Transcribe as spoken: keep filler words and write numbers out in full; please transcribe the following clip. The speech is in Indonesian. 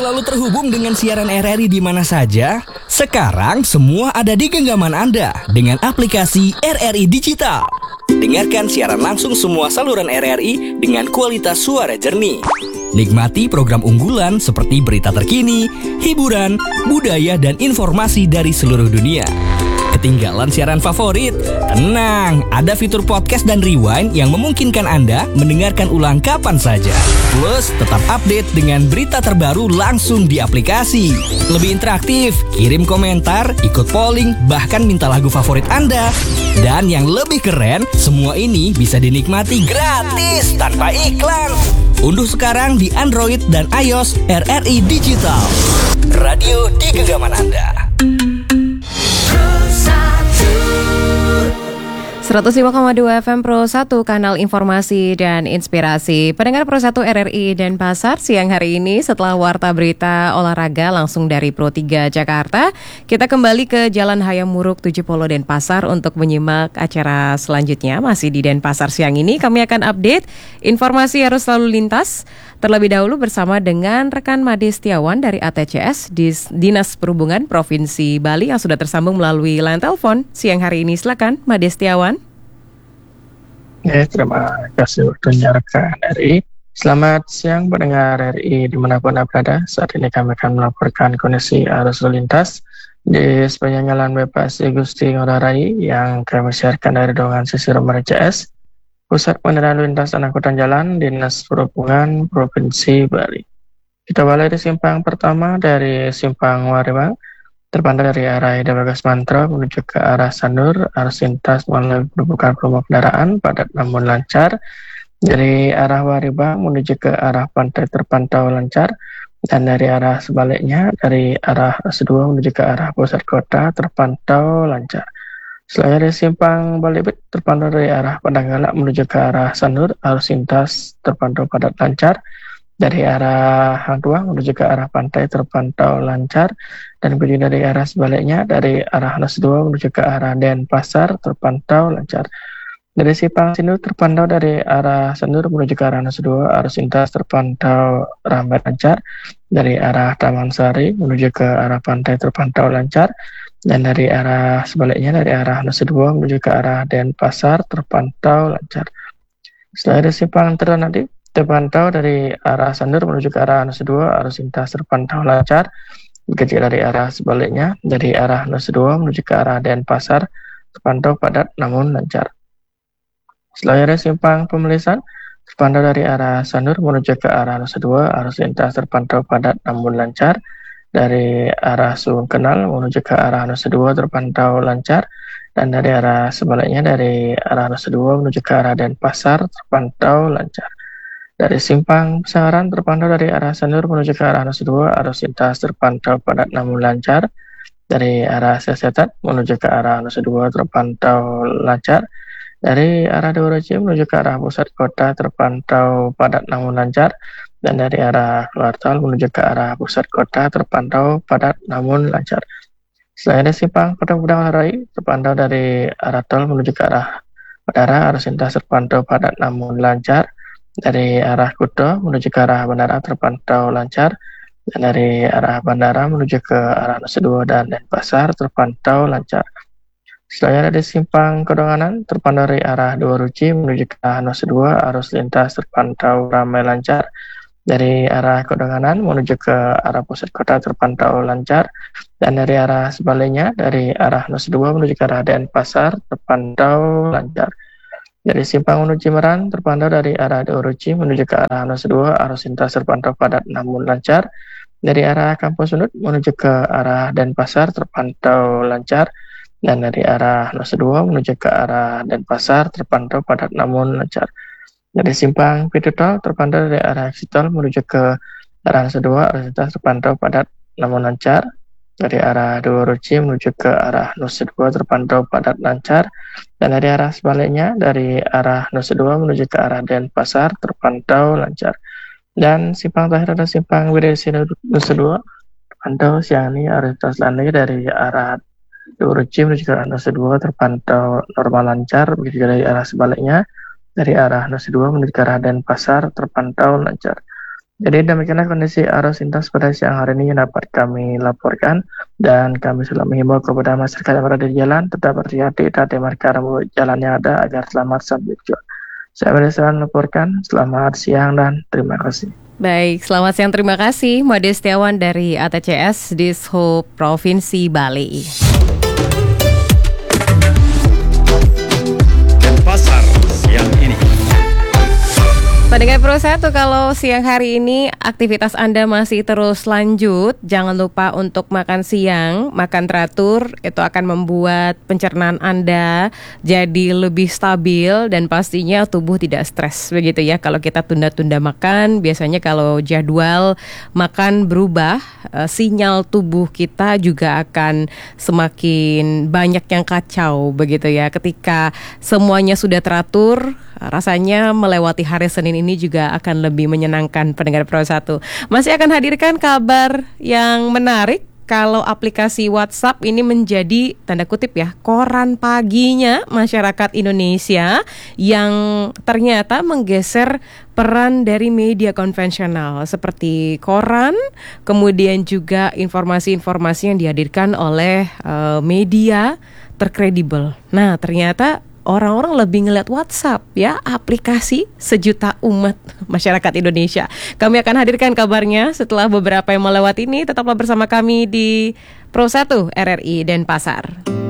selalu terhubung dengan siaran R R I di mana saja? Sekarang semua ada di genggaman Anda dengan aplikasi R R I Digital. Dengarkan siaran langsung semua saluran R R I dengan kualitas suara jernih. Nikmati program unggulan seperti berita terkini, hiburan, budaya, dan informasi dari seluruh dunia. Ketinggalan siaran favorit? Tenang, ada fitur podcast dan rewind yang memungkinkan Anda mendengarkan ulang kapan saja. Plus, tetap update dengan berita terbaru langsung di aplikasi. Lebih interaktif, kirim komentar, ikut polling, bahkan minta lagu favorit Anda. Dan yang lebih keren, semua ini bisa dinikmati gratis tanpa iklan. Unduh sekarang di Android dan iOS R R I Digital. Radio di genggaman Anda. seratus lima koma dua F M Pro satu, kanal informasi dan inspirasi. Pendengar Pro satu R R I Denpasar, siang hari ini setelah warta berita olahraga langsung dari Pro tiga Jakarta, kita kembali ke Jalan Hayam Wuruk tujuh Polo Denpasar untuk menyimak acara selanjutnya. Masih di Denpasar siang ini kami akan update informasi arus lalu lintas. Terlebih dahulu bersama dengan rekan Made Setiawan dari A T C S Dinas Perhubungan Provinsi Bali yang sudah tersambung melalui line telepon siang hari ini. Silakan Made Setiawan. Ya, terima kasih waktunya rekan R I. Selamat siang pendengar R I dimanapun Anda berada. Saat ini kami akan melaporkan kondisi arus lalu lintas di sepanjang Jalan Bebas Gusti Ngurah Rai yang kami siarkan dari Dongan Sisi Rumah C S, Pusat Pengendalian Lalu Lintas dan Angkutan Jalan Dinas Perhubungan Provinsi Bali. Kita mulai di simpang pertama dari Simpang Waribang, terpantau dari arah Ida Bagas Mantro menuju ke arah Sanur. Arus lintas mulai bukan perumahan kendaraan padat namun lancar. Dari arah Waribang menuju ke arah pantai terpantau lancar, dan dari arah sebaliknya dari arah Kedua menuju ke arah pusat kota terpantau lancar. Selain dari simpang Balibit terpantau dari arah Padanggalak menuju ke arah Sanur, arus lintas terpantau padat lancar. Dari arah Hang Tuah menuju ke arah pantai terpantau lancar, dan kemudian dari arah sebaliknya dari arah Nusa Dua menuju ke arah Denpasar terpantau lancar. Dari simpang Sindur terpantau dari arah Sanur menuju ke arah Nusa Dua, arus lintas terpantau ramai lancar. Dari arah Taman Sari menuju ke arah pantai terpantau lancar. Dan dari arah sebaliknya dari arah Nusa Dua menuju ke arah Denpasar terpantau lancar. Setelah dari simpang Ternadi terpantau dari arah Sandur menuju ke arah Nusa Dua, arus lintas terpantau lancar. Begitu dari arah sebaliknya dari arah Nusa Dua menuju ke arah Denpasar terpantau padat namun lancar. Setelah dari simpang Pemelisan terpantau dari arah Sandur menuju ke arah Nusa Dua, arus lintas terpantau padat namun lancar. Dari arah Sungai Kenal menuju ke arah Nusa Dua terpantau lancar, dan dari arah sebaliknya dari arah Nusa Dua menuju ke arah Denpasar terpantau lancar. Dari simpang Pesangaran terpantau dari arah Sanur menuju ke arah Nusa Dua, arus lintas terpantau padat namun lancar. Dari arah Sesetat menuju ke arah Nusa Dua terpantau lancar. Dari arah Doroci menuju ke arah pusat kota terpantau padat namun lancar. Dan dari arah keluar tol menuju ke arah pusat kota terpantau padat namun lancar. Selain dari simpang Padang Gudang Rai terpantau dari arah tol menuju ke arah bandara, arus lintas terpantau padat namun lancar. Dari arah Kuto menuju ke arah bandara terpantau lancar. Dan dari arah bandara menuju ke arah Nusa Dua dan Denpasar terpantau lancar. Selanjutnya dari simpang Kedonganan terpantau dari arah Dua Ruci menuju ke arah Nusa Dua, arus lintas terpantau ramai lancar. Dari arah Kedonganan menuju ke arah pusat kota terpantau lancar. Dan dari arah sebaliknya dari arah Nusa Dua menuju ke arah Denpasar terpantau lancar. Dari simpang menuju Meran terpantau dari arah Doroci menuju ke arah Nusa Dua, arus lintas terpantau padat namun lancar. Dari arah Kampung Sundut menuju ke arah Denpasar terpantau lancar. Dan dari arah Nusa Dua menuju ke arah Denpasar terpantau padat namun lancar. Dari simpang pintu tol terpantau dari arah Eksitol menuju ke arah Nusa Dua, arus lintas terpantau padat namun lancar. Dari arah Dua Ruci menuju ke arah Nusa Dua terpantau padat lancar. Dan dari arah sebaliknya dari arah Nusa Dua menuju ke arah Denpasar terpantau lancar. Dan simpang terakhir adalah simpang Widesi Nusa Dua terpantau siang ini arus lintas landai dari arah Dua Ruci menuju ke arah Nusa Dua terpantau normal lancar. Begitu juga dari arah sebaliknya dari arah Nusa Dua menuju ke arah Denpasar terpantau lancar. Jadi demikianlah kondisi arus lintas pada siang hari ini yang dapat kami laporkan, dan kami selalu menghimbau kepada masyarakat yang berada di jalan tetap berhati-hati dan demarkan jalan yang ada agar selamat sampai tujuan. Saya Modestiawan melaporkan, selamat siang dan terima kasih. Baik, selamat siang, terima kasih Modestiawan dari A T C S Dishub Provinsi Bali. Pasar siang ini. Pendengar Pro satu, kalau siang hari ini aktivitas Anda masih terus lanjut, jangan lupa untuk makan siang, makan teratur, itu akan membuat pencernaan Anda jadi lebih stabil dan pastinya tubuh tidak stres, begitu ya. Kalau kita tunda-tunda makan, biasanya kalau jadwal makan berubah, e, sinyal tubuh kita juga akan semakin banyak yang kacau, begitu ya. Ketika semuanya sudah teratur, rasanya melewati hari Senin ini juga akan lebih menyenangkan. Pendengar Pro satu masih akan hadirkan kabar yang menarik. Kalau aplikasi WhatsApp ini menjadi, tanda kutip ya, koran paginya masyarakat Indonesia yang ternyata menggeser peran dari media konvensional seperti koran, kemudian juga informasi-informasi yang dihadirkan oleh uh, media terkredibel. Nah, ternyata orang-orang lebih ngeliat WhatsApp ya, aplikasi sejuta umat masyarakat Indonesia. Kami akan hadirkan kabarnya setelah beberapa yang melewati ini. Tetaplah bersama kami di Pro satu R R I Denpasar.